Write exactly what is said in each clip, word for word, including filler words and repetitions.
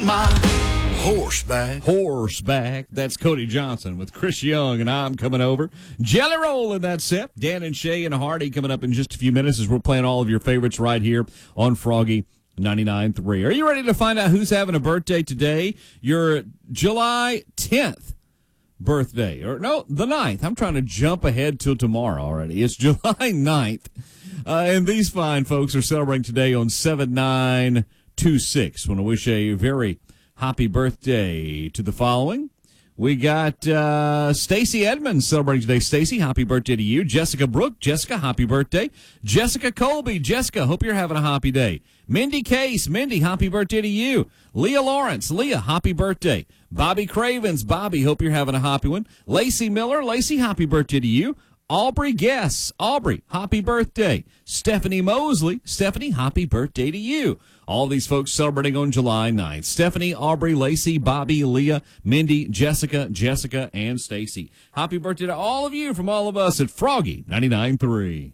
my horseback. Horseback. That's Cody Johnson with Chris Young, and I'm coming over. Jelly Roll in that set. Dan and Shay and Hardy coming up in just a few minutes as we're playing all of your favorites right here on Froggy ninety-nine point three. Are you ready to find out who's having a birthday today? Your July tenth birthday. Or no, the ninth. I'm trying to jump ahead till tomorrow already. It's July ninth. Uh, and these fine folks are celebrating today on seven nine two six. Want to wish a very happy birthday to the following. We got uh, Stacy Edmonds celebrating today. Stacy, happy birthday to you. Jessica Brooke, Jessica, happy birthday. Jessica Colby, Jessica, hope you're having a happy day. Mindy Case, Mindy, happy birthday to you. Leah Lawrence, Leah, happy birthday. Bobby Cravens, Bobby, hope you're having a happy one. Lacey Miller, Lacey, happy birthday to you. Aubrey Guess, Aubrey, happy birthday. Stephanie Mosley, Stephanie, happy birthday to you. All these folks celebrating on July ninth. Stephanie, Aubrey, Lacey, Bobby, Leah, Mindy, Jessica, Jessica, and Stacy. Happy birthday to all of you from all of us at Froggy ninety-nine point three.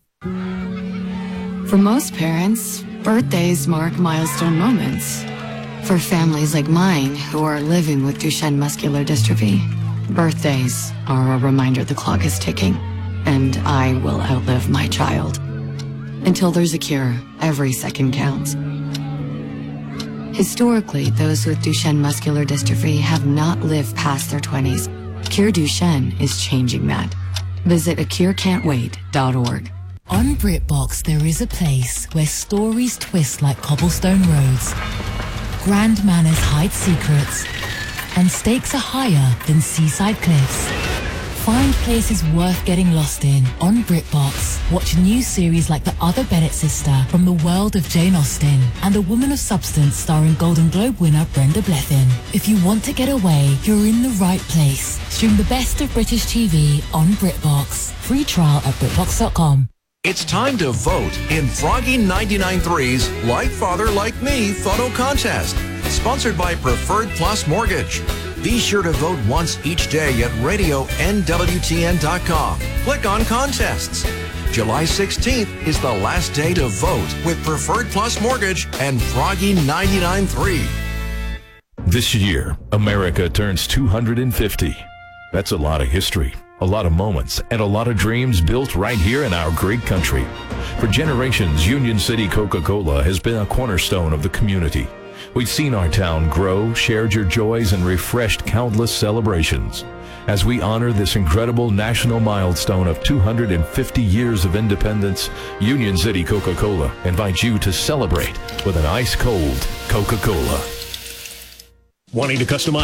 For most parents, birthdays mark milestone moments. For families like mine who are living with Duchenne muscular dystrophy, birthdays are a reminder the clock is ticking, and I will outlive my child. Until there's a cure, every second counts. Historically, those with Duchenne muscular dystrophy have not lived past their twenties. Cure Duchenne is changing that. Visit a cure can't wait dot org. On BritBox, there is a place where stories twist like cobblestone roads, grand manners hide secrets, and stakes are higher than seaside cliffs. Find places worth getting lost in on BritBox. Watch new series like The Other Bennett Sister from the world of Jane Austen and A Woman of Substance starring Golden Globe winner Brenda Blethyn. If you want to get away, you're in the right place. Stream the best of British T V on BritBox. Free trial at BritBox dot com. It's time to vote in Froggy ninety-nine point three's Like Father Like Me photo contest, sponsored by Preferred Plus Mortgage. Be sure to vote once each day at radio N W T N dot com. Click on contests. July sixteenth is the last day to vote with Preferred Plus Mortgage and Froggy ninety-nine point three. This year, America turns two hundred fifty. That's a lot of history, a lot of moments, and a lot of dreams built right here in our great country. For generations, Union City Coca-Cola has been a cornerstone of the community. We've seen our town grow, shared your joys, and refreshed countless celebrations. As we honor this incredible national milestone of two hundred fifty years of independence, Union City Coca-Cola invites you to celebrate with an ice-cold Coca-Cola. Wanting to customize